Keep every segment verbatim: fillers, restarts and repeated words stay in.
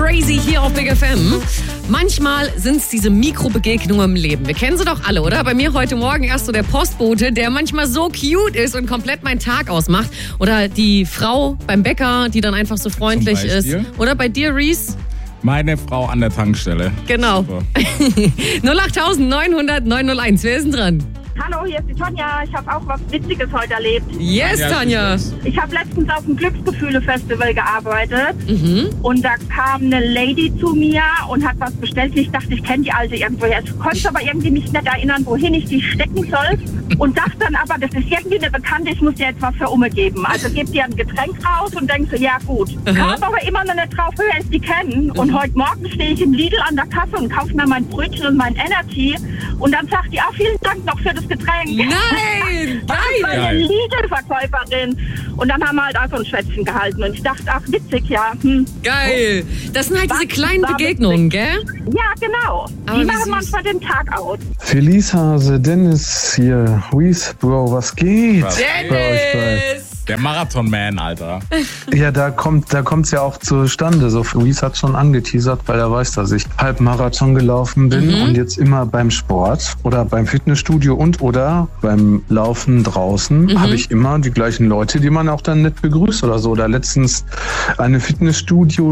crazy hier auf Big F M. Manchmal sind es diese Mikrobegegnungen im Leben. Wir kennen sie doch alle, oder? Bei mir heute Morgen erst so der Postbote, der manchmal so cute ist und komplett meinen Tag ausmacht. Oder die Frau beim Bäcker, die dann einfach so freundlich ist. Oder bei dir, Reese? Meine Frau an der Tankstelle. Genau. null acht neun null null neun null eins. Wer ist denn dran? Hallo, hier ist die Tonja. Ich habe auch was Witziges heute erlebt. Yes, Ja, Tanja. Ich habe letztens auf dem Glücksgefühle-Festival gearbeitet. Mhm. Und da kam eine Lady zu mir und hat was bestellt. Ich dachte, ich kenne die Alte irgendwoher. Ich konnte aber irgendwie mich nicht erinnern, wohin ich die stecken soll. Und dachte dann aber, das ist irgendwie eine Bekannte, ich muss dir jetzt was für Umme geben. Also gib dir ein Getränk raus und denkst so, ja gut. Aha. Kam aber immer noch nicht drauf, höher ist die kennen. Und heute Morgen stehe ich im Lidl an der Kasse und kaufe mir mein Brötchen und mein Energy. Und dann sagt die, ah, vielen Dank noch für das Getränk. Nein! Das war Geil! eine Lidl-Verkäuferin. Und dann haben wir halt einfach ein Schwätzchen gehalten. Und ich dachte, ach witzig, ja. Hm. Geil! Das sind halt diese Was kleinen war Begegnungen, gell? Ja, genau. Aber Die wie machen süß. manchmal den Tag aus. Feliz Hase, Dennis hier. Reese, Bro, was geht? Was bei euch beiden? Dennis! Der Marathon-Man, Alter. Ja, da kommt da kommt's ja auch zustande. So, Reese hat schon angeteasert, weil er weiß, dass ich Halbmarathon gelaufen bin Mhm. und jetzt immer beim Sport oder beim Fitnessstudio und oder beim Laufen draußen Mhm. habe ich immer die gleichen Leute, die man auch dann nett begrüßt oder so. Oder letztens eine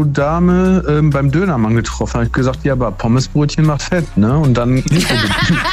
Fitnessstudio-Dame ähm, beim Dönermann getroffen. Habe ich gesagt, ja, aber Pommesbrötchen macht fett, ne? Und dann